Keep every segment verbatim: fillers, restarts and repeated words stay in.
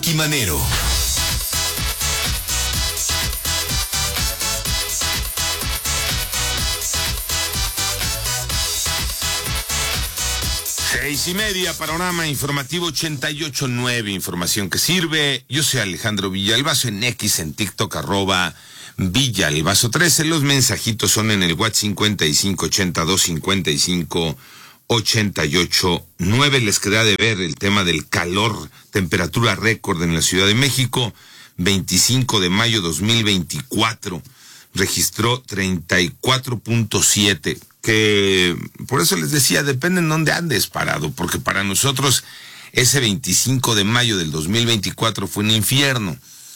Iñaki Manero. Seis y media, panorama informativo ochenta y ocho punto nueve, información que sirve. Yo soy Alejandro Villalbazo, en X, en TikTok, arroba Villalbazo trece. Los mensajitos son en el WhatsApp cincuenta y cinco ochenta y dos cincuenta y cinco ochenta y ocho nueve. Les queda de ver el tema del calor, temperatura récord en la Ciudad de México. veinticinco de mayo dos mil veinticuatro, registró treinta y cuatro punto siete. Que por eso les decía, depende en dónde andes parado, porque para nosotros ese veinticinco de mayo del dos mil veinticuatro fue un infierno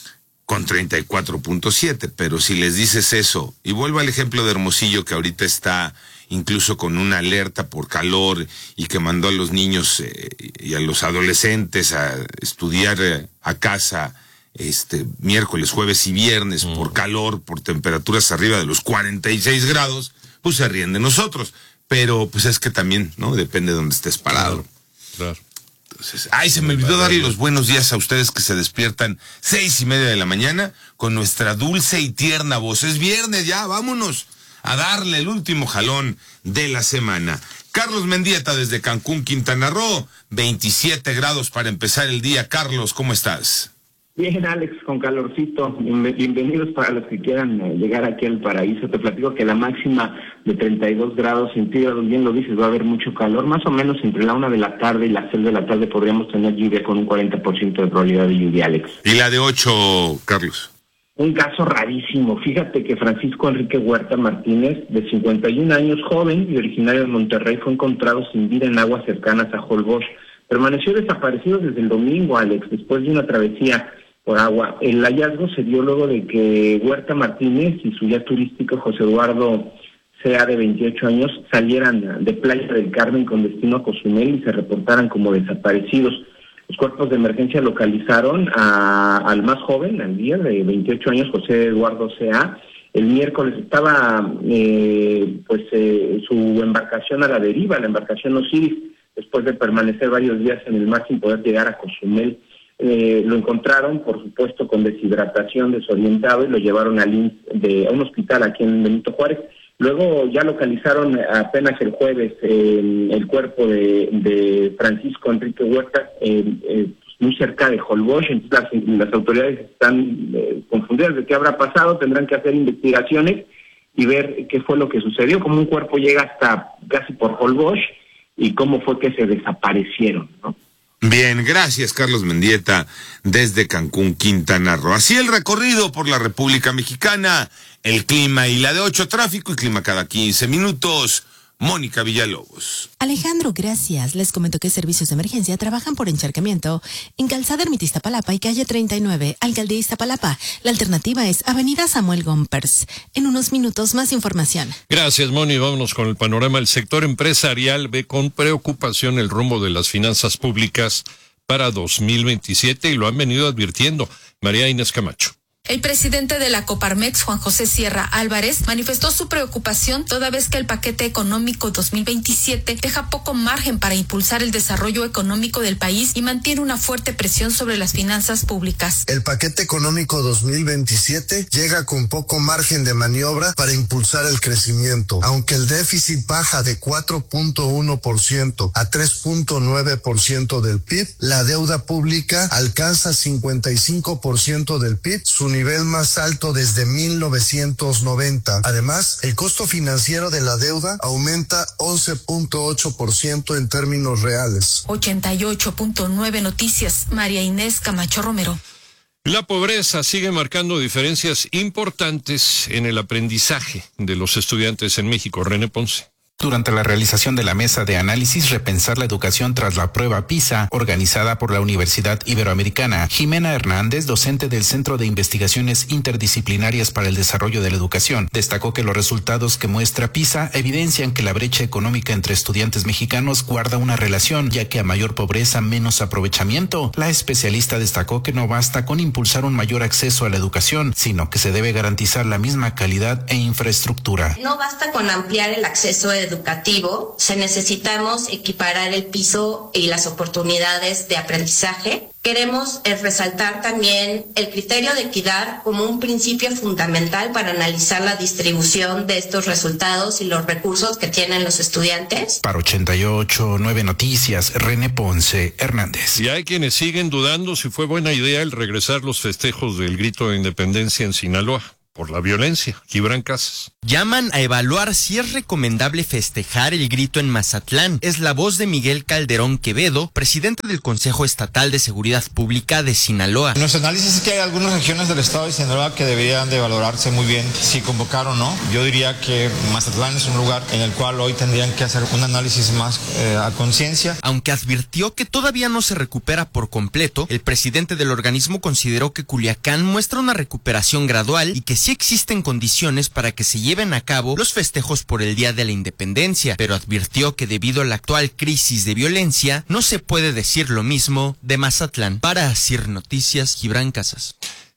con treinta y cuatro punto siete, pero si les dices eso, y vuelvo al ejemplo de Hermosillo, que ahorita está incluso con una alerta por calor y que mandó a los niños eh, y a los adolescentes a estudiar eh, a casa este miércoles, jueves y viernes mm. por calor, por temperaturas arriba de los cuarenta y seis grados, pues se ríen de nosotros, pero pues es que también, ¿no? Depende de dónde estés parado. Claro. claro. Entonces, ay, se me olvidó darle los buenos días a ustedes que se despiertan seis y media de la mañana con nuestra dulce y tierna voz. Es viernes ya, vámonos a darle el último jalón de la semana. Carlos Mendieta desde Cancún, Quintana Roo, veintisiete grados para empezar el día. Carlos, ¿cómo estás? Bien, Alex, con calorcito. Bienvenidos para los que quieran llegar aquí al paraíso. Te platico que la máxima de treinta y dos grados centígrados, bien lo dices, va a haber mucho calor. Más o menos entre la una de la tarde y las seis de la tarde podríamos tener lluvia con un cuarenta por ciento de probabilidad de lluvia, Alex. ¿Y la de ocho, Carlos? Un caso rarísimo. Fíjate que Francisco Enrique Huerta Martínez, de cincuenta y un años, joven y originario de Monterrey, fue encontrado sin vida en aguas cercanas a Holbox. Permaneció desaparecido desde el domingo, Alex, después de una travesía por agua. El hallazgo se dio luego de que Huerta Martínez y su guía turístico José Eduardo C A, de veintiocho años, salieran de Playa del Carmen con destino a Cozumel y se reportaran como desaparecidos. Los cuerpos de emergencia localizaron a, al más joven, al día de veintiocho años, José Eduardo C A. El miércoles estaba eh, pues eh, su embarcación a la deriva, la embarcación Osiris, después de permanecer varios días en el mar sin poder llegar a Cozumel. Eh, lo encontraron, por supuesto, con deshidratación, desorientado, y lo llevaron al I M S S de, a un hospital aquí en Benito Juárez. Luego ya localizaron apenas el jueves eh, el cuerpo de, de Francisco Enrique Huerta, eh, eh, muy cerca de Holbox. Entonces las, las autoridades están eh, confundidas de qué habrá pasado, tendrán que hacer investigaciones y ver qué fue lo que sucedió, cómo un cuerpo llega hasta casi por Holbox y cómo fue que se desaparecieron, ¿no? Bien, gracias Carlos Mendieta desde Cancún, Quintana Roo. Así el recorrido por la República Mexicana, el clima y la de ocho, tráfico y clima cada quince minutos. Mónica Villalobos. Alejandro, gracias. Les comento que servicios de emergencia trabajan por encharcamiento en Calzada Ermita Iztapalapa y calle treinta y nueve, Alcaldía Iztapalapa. La alternativa es Avenida Samuel Gompers. En unos minutos más información. Gracias, Moni. Vámonos con el panorama. El sector empresarial ve con preocupación el rumbo de las finanzas públicas para dos mil veintisiete y lo han venido advirtiendo. María Inés Camacho. El presidente de la Coparmex, Juan José Sierra Álvarez, manifestó su preocupación toda vez que el paquete económico dos mil veintisiete deja poco margen para impulsar el desarrollo económico del país y mantiene una fuerte presión sobre las finanzas públicas. El paquete económico dos mil veintisiete llega con poco margen de maniobra para impulsar el crecimiento. Aunque el déficit baja de cuatro punto uno por ciento a tres punto nueve por ciento del P I B, la deuda pública alcanza cincuenta y cinco por ciento del P I B, su nivel más alto desde mil novecientos noventa. Además, el costo financiero de la deuda aumenta once punto ocho por ciento en términos reales. ochenta y ocho punto nueve Noticias, María Inés Camacho Romero. La pobreza sigue marcando diferencias importantes en el aprendizaje de los estudiantes en México. René Ponce. Durante la realización de la mesa de análisis Repensar la educación tras la prueba PISA, organizada por la Universidad Iberoamericana, Jimena Hernández, docente del Centro de Investigaciones Interdisciplinarias para el Desarrollo de la Educación, destacó que los resultados que muestra PISA evidencian que la brecha económica entre estudiantes mexicanos guarda una relación, ya que a mayor pobreza, menos aprovechamiento. La especialista destacó que no basta con impulsar un mayor acceso a la educación, sino que se debe garantizar la misma calidad e infraestructura. No basta con ampliar el acceso a educativo, se necesitamos equiparar el piso y las oportunidades de aprendizaje. Queremos eh, resaltar también el criterio de equidad como un principio fundamental para analizar la distribución de estos resultados y los recursos que tienen los estudiantes. Para ochenta y ocho punto nueve Noticias, René Ponce Hernández. Y hay quienes siguen dudando si fue buena idea el regresar los festejos del grito de independencia en Sinaloa por la violencia. Gibran Casas. Llaman a evaluar si es recomendable festejar el grito en Mazatlán. Es la voz de Miguel Calderón Quevedo, presidente del Consejo Estatal de Seguridad Pública de Sinaloa. Nuestro análisis es que hay algunas regiones del estado de Sinaloa que deberían de valorarse muy bien si convocar o no. Yo diría que Mazatlán es un lugar en el cual hoy tendrían que hacer un análisis más eh, a conciencia. Aunque advirtió que todavía no se recupera por completo, el presidente del organismo consideró que Culiacán muestra una recuperación gradual y que sí existen condiciones para que se lleven a cabo los festejos por el Día de la Independencia, pero advirtió que debido a la actual crisis de violencia, no se puede decir lo mismo de Mazatlán. Para Asir Noticias, Gibran Casas.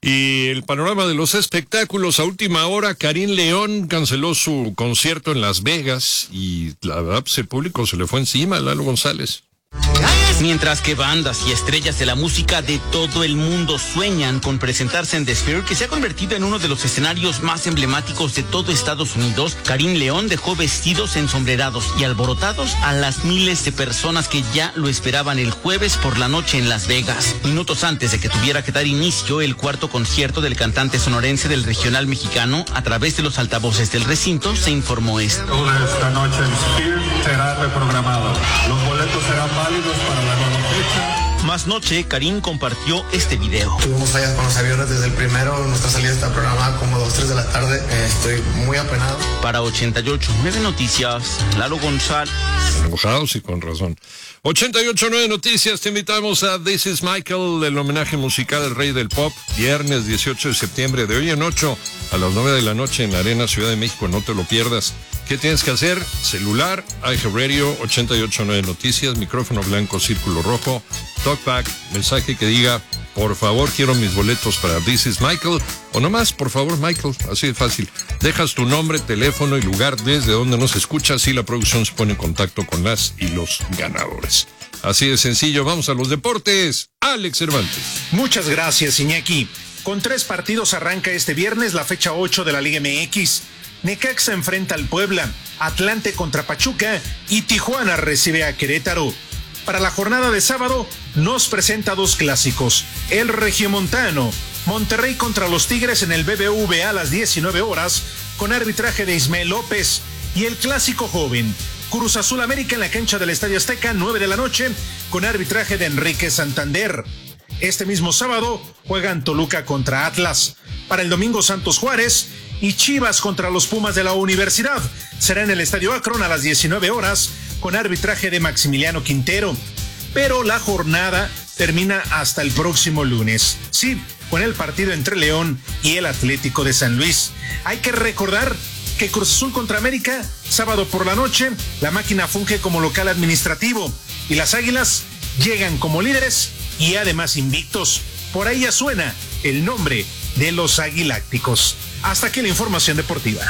Y el panorama de los espectáculos, a última hora, Karim León canceló su concierto en Las Vegas y la verdad, pues, el público se le fue encima a Lalo González. Mientras que bandas y estrellas de la música de todo el mundo sueñan con presentarse en The Sphere, que se ha convertido en uno de los escenarios más emblemáticos de todo Estados Unidos, Karim León dejó vestidos ensombrerados y alborotados a las miles de personas que ya lo esperaban el jueves por la noche en Las Vegas. Minutos antes de que tuviera que dar inicio el cuarto concierto del cantante sonorense del regional mexicano, a través de los altavoces del recinto se informó esto. Esta noche en Sphere será reprogramado. Los boletos serán válidos para la nueva fecha. Más noche, Karim compartió este video. Tuvimos fallas con los aviones desde el primero, nuestra salida está programada como dos, tres de la tarde, eh, estoy muy apenado. Para ochenta y ocho punto nueve Noticias, Lalo González. Enojados y con razón. ochenta y ocho punto nueve Noticias, te invitamos a This is Michael, el homenaje musical al rey del pop, viernes dieciocho de septiembre, de hoy en ocho a las nueve de la noche en la Arena Ciudad de México, no te lo pierdas. ¿Qué tienes que hacer? Celular, iHeartRadio, ochenta y ocho punto nueve Noticias, micrófono blanco, círculo rojo, talkback, mensaje que diga, por favor, quiero mis boletos para This is Michael, o nomás, por favor, Michael, así de fácil. Dejas tu nombre, teléfono y lugar desde donde nos escuchas y la producción se pone en contacto con las y los ganadores. Así de sencillo, vamos a los deportes. Alex Cervantes. Muchas gracias, Iñaki. Con tres partidos arranca este viernes la fecha ocho de la Liga M X. Necaxa enfrenta al Puebla, Atlante contra Pachuca y Tijuana recibe a Querétaro. Para la jornada de sábado nos presenta dos clásicos. El regiomontano, Monterrey contra los Tigres en el B B V A a las diecinueve horas con arbitraje de Ismael López. Y el clásico joven, Cruz Azul América en la cancha del Estadio Azteca, nueve de la noche con arbitraje de Enrique Santander. Este mismo sábado juegan Toluca contra Atlas. Para el domingo, Santos Juárez y Chivas contra los Pumas de la Universidad. Será en el Estadio Akron a las diecinueve horas con arbitraje de Maximiliano Quintero. Pero la jornada termina hasta el próximo lunes. Sí, con el partido entre León y el Atlético de San Luis. Hay que recordar que Cruz Azul contra América, sábado por la noche, la máquina funge como local administrativo y las Águilas llegan como líderes y además invictos. Por ahí ya suena el nombre de los Aguilácticos. Hasta aquí la información deportiva.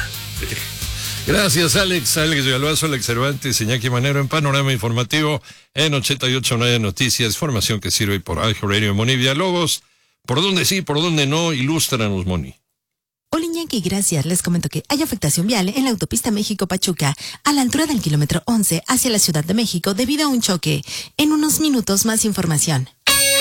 Gracias, Alex. Alex Villalbazo, Alex Cervantes, Iñaki Manero en Panorama Informativo en ochenta y ocho punto nueve Noticias, formación que sirve por iHeartRadio. Moni Villalobos, ¿por dónde sí, por dónde no? Ilústranos, Moni. Hola, Iñaki, gracias. Les comento que hay afectación vial en la autopista México-Pachuca a la altura del kilómetro once hacia la Ciudad de México debido a un choque. En unos minutos más información.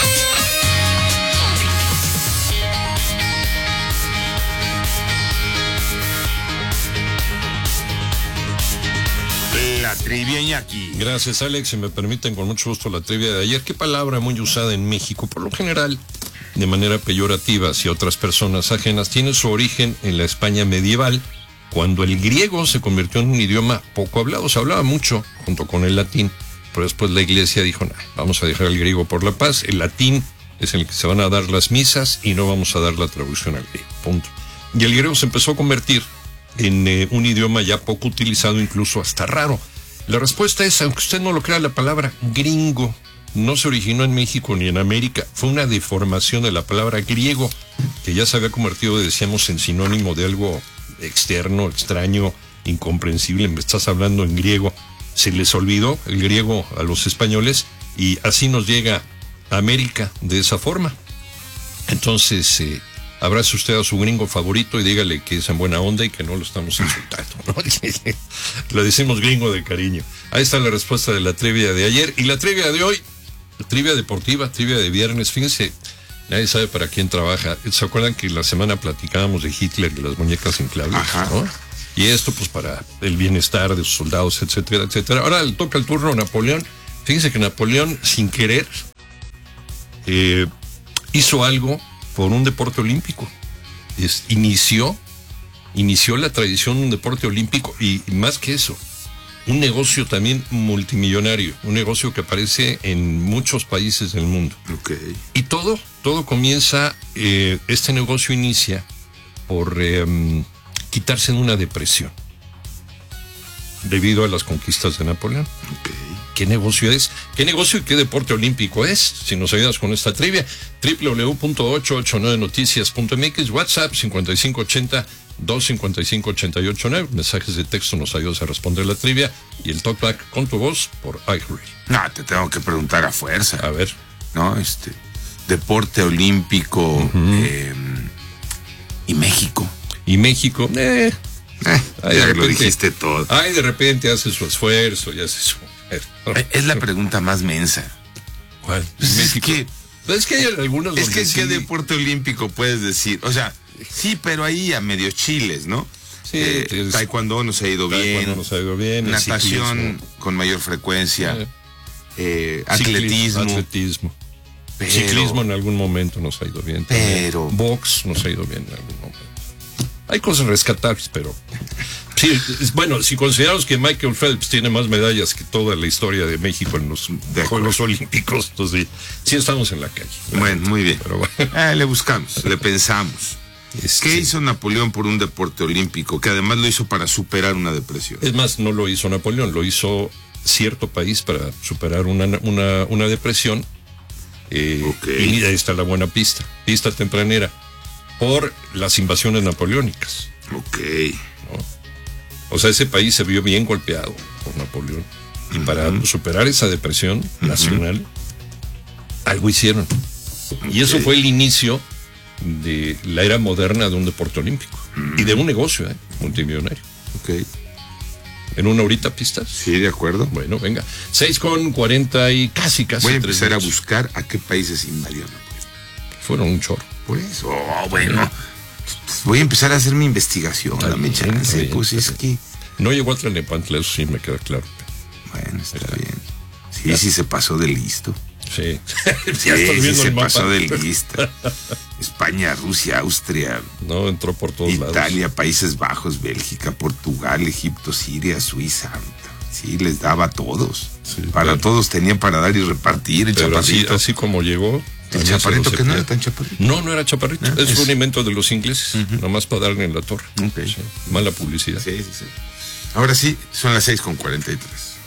La trivia, Iñaki. Gracias, Alex. Si me permiten, con mucho gusto la trivia de ayer. ¿Qué palabra muy usada en México, por lo general, de manera peyorativa hacia otras personas ajenas, tiene su origen en la España medieval, cuando el griego se convirtió en un idioma poco hablado? Se hablaba mucho junto con el latín, pero después la iglesia dijo, nah, vamos a dejar el griego por la paz. El latín es en el que se van a dar las misas y no vamos a dar la traducción al griego. Punto. Y el griego se empezó a convertir en eh, un idioma ya poco utilizado, incluso hasta raro. La respuesta es, aunque usted no lo crea, la palabra gringo no se originó en México ni en América. Fue una deformación de la palabra griego, que ya se había convertido, decíamos, en sinónimo de algo externo, extraño, incomprensible, me estás hablando en griego. Se les olvidó el griego a los españoles y así nos llega a América de esa forma. Entonces, eh, abrace usted a su gringo favorito y dígale que es en buena onda y que no lo estamos insultando, ¿no? Lo decimos gringo de cariño. Ahí está la respuesta de la trivia de ayer. Y la trivia de hoy, trivia deportiva, trivia de viernes. Fíjense, nadie sabe para quién trabaja. ¿Se acuerdan que la semana platicábamos de Hitler y las muñecas inflables? Ajá. ¿No? Y esto pues para el bienestar de sus soldados, etcétera, etcétera. Ahora le toca el turno a Napoleón. Fíjense que Napoleón, sin querer, eh, hizo algo por un deporte olímpico. Es, inició, inició la tradición de un deporte olímpico y, y más que eso, un negocio también multimillonario, un negocio que aparece en muchos países del mundo. Okay. Y todo, todo comienza, eh, este negocio inicia por eh, quitarse de una depresión debido a las conquistas de Napoleón. Okay. ¿Qué negocio es? ¿Qué negocio y qué deporte olímpico es? Si nos ayudas con esta trivia, doble u doble u doble u punto ocho ocho nueve noticias punto m x, WhatsApp cincuenta y cinco ochenta, dos cincuenta y cinco ochenta y ocho nueve, mensajes de texto nos ayudas a responder la trivia y el talkback con tu voz por iHeart. No, te tengo que preguntar a fuerza. A ver. No, este, deporte olímpico uh-huh. eh, y México. Y México, eh, eh ay, ya de lo repente, dijiste todo. Ay, de repente hace su esfuerzo y hace su... Es la pregunta más mensa. ¿Cuál? Pues México. Es que, es que hay algunos. Es que sí. ¿qué deporte olímpico puedes decir? O sea, sí, pero ahí a medios chiles, ¿no? Sí. Eh, es, taekwondo nos ha ido bien. Nos ha ido bien. Natación con mayor frecuencia. Eh, eh, atletismo. Atletismo. Pero, ciclismo en algún momento nos ha ido bien. Pero. También. Box nos ha ido bien en algún momento. Hay cosas rescatables, pero... Sí, bueno, si consideramos que Michael Phelps tiene más medallas que toda la historia de México en los de Juegos Olímpicos, entonces sí, sí estamos en la calle. Bueno, muy bien. Pero bueno. Eh, le buscamos, le pensamos. Este... ¿Qué hizo Napoleón por un deporte olímpico? Que además lo hizo para superar una depresión. Es más, no lo hizo Napoleón, lo hizo cierto país para superar una, una, una depresión. Eh, okay. Y ahí está la buena pista, pista tempranera, por las invasiones napoleónicas. Ok. ¿No? O sea, ese país se vio bien golpeado por Napoleón. Y uh-huh. para superar esa depresión uh-huh. nacional, algo hicieron. Okay. Y eso fue el inicio de la era moderna de un deporte olímpico. Uh-huh. Y de un negocio, ¿eh? multimillonario. Ok. ¿En una horita pistas? Sí, de acuerdo. Bueno, venga. seis con cuarenta y casi, casi. Voy a empezar a buscar a qué países invadió Napoleón. Fueron un chorro. Por eso, oh, bueno. Voy a empezar a hacer mi investigación. Dame chance, pues es que... No llegó a Tlalnepantla, eso sí me queda claro. Bueno, está Pero, bien. Sí, ya. sí se pasó de listo. Sí. ya sí, sí se pasó de lista. España, Rusia, Austria. No, entró por todos Italia, lados. Italia, Países Bajos, Bélgica, Portugal, Egipto, Siria, Suiza. Sí, les daba a todos. Sí, para pero, todos tenían para dar y repartir. El pero así, así como llegó... ¿El chaparrito que no era tan chaparrito? No, no era chaparrito. ¿Eh? Es, es un invento de los ingleses, uh-huh. nomás para darle en la torre. Okay. Sí, mala publicidad. Sí, sí, sí. Ahora sí, son las seis con cuarenta y tres.